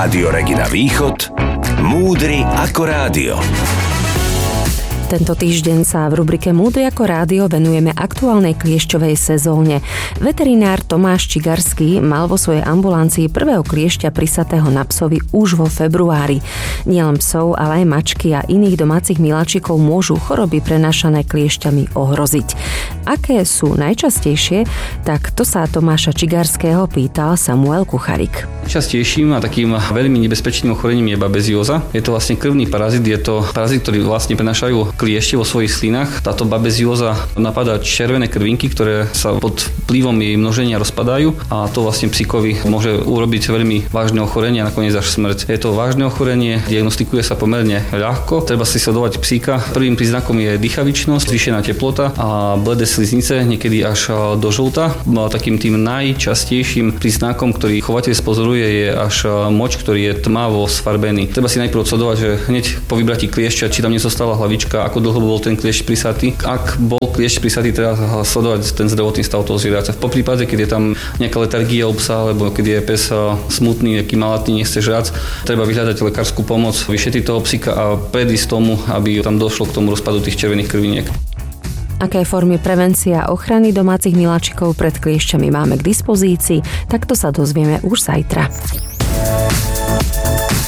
Rádio Regina Východ, múdry ako rádio. Tento týždeň sa v rubrike Múdry ako rádio venujeme aktuálnej kliešťovej sezóne. Veterinár Tomáš Čigarský mal vo svojej ambulancii prvého kliešťa prisatého na psovi už vo februári. Nielen psov, ale aj mačky a iných domácich miláčikov môžu choroby prenášané kliešťami ohroziť. Aké sú najčastejšie, tak to sa Tomáša Čigarského pýtal Samuel Kucharik. Častejším a takým veľmi nebezpečným ochorením je babezióza. Je to vlastne krvný parazit, je to parazit, ktorý vlastne prenášajú kliešte vo svojich slinách. Táto babezióza napadá červené krvinky, ktoré sa pod vplyvom jej množenia rozpadajú a to vlastne psíkovi môže urobiť veľmi vážne ochorenie a nakoniec až smrť. Je to vážne ochorenie, diagnostikuje sa pomerne ľahko. Treba si sledovať psíka. Prvým príznakom je dýchavičnosť, zvýšená teplota a bledé sliznice, niekedy až do žlta. Takým tým najčastejším príznakom, ktorý chovateľ spozoruje, je až moč, ktorý je tmavo sfarbený. Treba si najprv odsledovať, že hneď po vybratí kliešťa, či tam nezostala hlavička, ako dlho bol ten kliešť prisatý. Ak bol kliešť prisatý, treba sledovať ten zdravotný stav toho zvieraťa. Po prípade, keď je tam nejaká letargia u psa, alebo keď je pes smutný, nejaký malatný, nechce žrať, treba vyhľadať lekárskú pomoc, vyšetriť toho psíka a predísť tomu, aby tam došlo k tomu rozpadu tých červených krviniek. Aké formy prevencie a ochrany domácich miláčikov pred kliešťami máme k dispozícii, tak to sa dozvieme už zajtra.